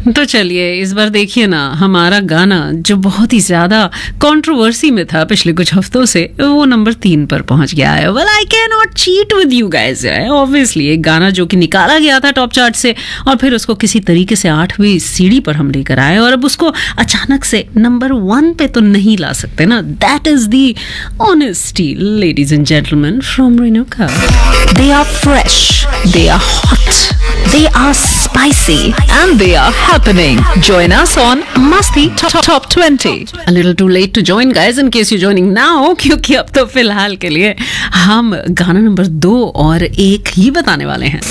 तो चलिए इस बार देखिए ना, हमारा गाना जो बहुत ही ज्यादा कंट्रोवर्सी में था पिछले कुछ हफ्तों से, वो नंबर 3 पर पहुंच गया है। Well I can not cheat with you guys. Obviously एक गाना जो कि निकाला गया था टॉप चार्ट से और फिर उसको किसी तरीके से 8वीं सीढ़ी पर हम लेकर आए और अब उसको अचानक से नंबर 1 पे तो नहीं ला सकते ना। That is the honesty ladies and gentleman from Renuka. They are fresh, they are hot, they are spicy and they are happening. Join us on Masti Top 20. A little too late to join guys in case you're joining now, क्योंकि अब तो फिलहाल के लिए हम गाना number 2 और 1 ही बताने वाले हैं।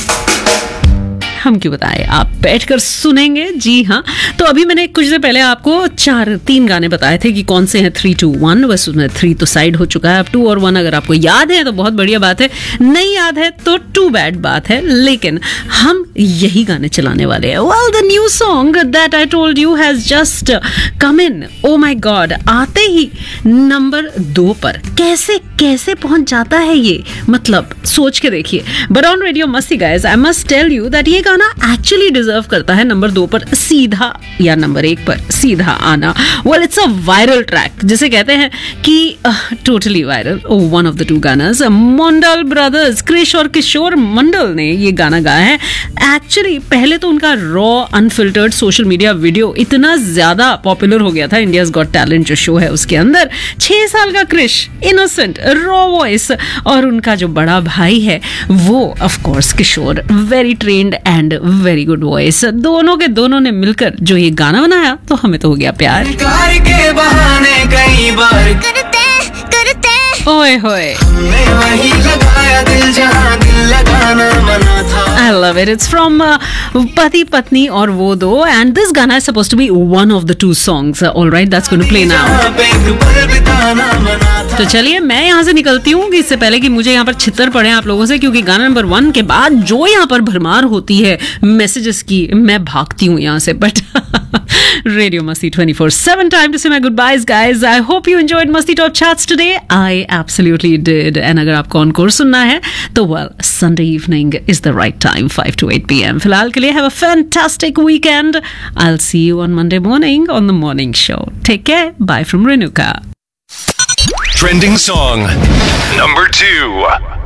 हम क्यों बताएं, आप बैठकर सुनेंगे। जी हाँ, तो अभी मैंने कुछ देर पहले आपको 3 गाने बताए थे कि कौन से हैं 3, 2, 1। बस उसमें 3 तो साइड हो चुका है, अब 2 और 1 अगर आपको याद है तो बहुत बढ़िया बात है, नहीं याद है तो टू बैड बात है, लेकिन हम यही गाने चलाने वाले हैं। Well the new song that I told you has just come in. Oh my God, आते ही नंबर 2 पर कैसे कैसे पहुंच जाता है ये, मतलब सोच के देखिए। बट ऑन रेडियो मस्ती guys, I must tell you that ये गाना एक्चुअली डिजर्व करता है नंबर 2 पर सीधा या नंबर 1 पर सीधा आना। Well it's a viral track, जिसे कहते हैं कि totally viral. One of the 2 गानास, Mandal brothers Krrish और किशोर मंडल ने ये गाना गाया है। एक्चुअली पहले तो उनका raw unfiltered social media video इतना ज्यादा पॉपुलर हो गया था, इंडियाज गॉट टैलेंट जो शो है उसके अंदर। 6 साल का क्रिश, इनोसेंट रॉ वॉइस, और उनका जो बड़ा भाई है वो of course Kishore, very trained and very good voice. दोनों के दोनों ने मिलकर जो ये गाना बनाया तो हमें तो हो गया प्यार। के बहाने कई बार करते ओए होए, वही लगाया दिल जहां दिल लगाना मना था। I love it. It's from पति पत्नी और वो दो, and this Gana is supposed to be one of the 2 songs. All right, that's going to play now. तो चलिए मैं यहाँ से निकलती हूँ कि इससे पहले कि मुझे यहाँ पर छितर पड़े आप लोगों से, क्योंकि गाना नंबर 1 के बाद जो यहाँ पर भरमार होती है मैसेजेस की, मैं भागती हूँ यहाँ से। But Radio Masti 24/7, time to say my goodbyes guys. I hope you enjoyed Masti Top Charts today. I absolutely did. And अगर आपको encore सुनना है तो well, Sunday evening is the right time, 5 to 8 p.m. फिलहाल के लिए have a fantastic weekend. I'll see you on Monday morning on the morning show. Take care. Bye from Renuka. Trending song number 2.